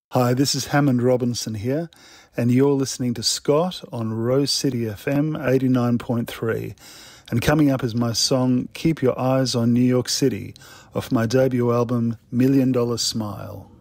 Hi, this is Hammond Robinson here, and you're listening to Scott on Rose City FM 89.3. And coming up is my song, Keep Your Eyes on New York City, off my debut album, $1 Million Smile.